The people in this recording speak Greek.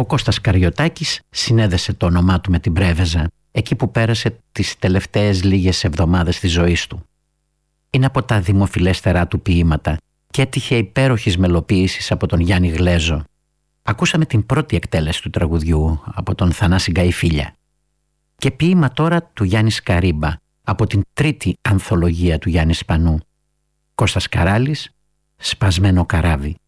Ο Κώστας Καριωτάκης συνέδεσε το όνομά του με την Πρέβεζα, εκεί που πέρασε τις τελευταίες λίγες εβδομάδες της ζωής του. Είναι από τα δημοφιλέστερά του ποίηματα και έτυχε υπέροχης μελοποίησης από τον Γιάννη Γλέζο. Ακούσαμε την πρώτη εκτέλεση του τραγουδιού από τον Θανάση Γκαϊφίλια. Και ποίημα τώρα του Γιάννη Σκαρίμπα από την τρίτη ανθολογία του Γιάννη Σπανού. Κώστας Καράλης, «Σπασμένο καράβι».